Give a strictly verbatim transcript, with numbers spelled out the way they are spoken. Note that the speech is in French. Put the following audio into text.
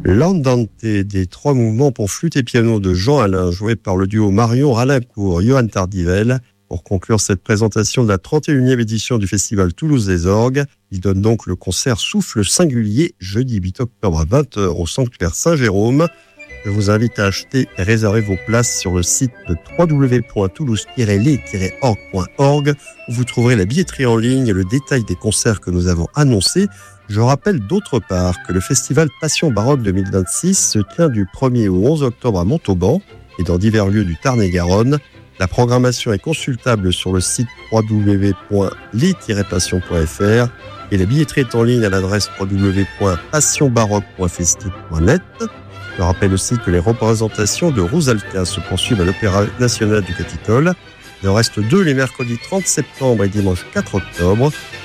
L'Andante des trois mouvements pour flûte et piano de Jean Alain, joué par le duo Marion Ralincourt-Johan Tardivelle. Pour conclure cette présentation de la trente et unième édition du Festival Toulouse des Orgues, il donne donc le concert Souffle Singulier, jeudi huit octobre à vingt heures au Sanctuaire Saint-Jérôme. Je vous invite à acheter et réserver vos places sur le site de w w w point toulouse tiret les tiret org point org où vous trouverez la billetterie en ligne et le détail des concerts que nous avons annoncés. Je rappelle d'autre part que le festival Passion Baroque deux mille vingt-six se tient du premier au onze octobre à Montauban et dans divers lieux du Tarn-et-Garonne. La programmation est consultable sur le site w w w point les tiret passion point f r et la billetterie est en ligne à l'adresse w w w point passion baroque point festive point net. Je rappelle aussi que les représentations de Rusalka se poursuivent à l'Opéra National du Capitole. Il en reste deux les mercredis trente septembre et dimanche quatre octobre.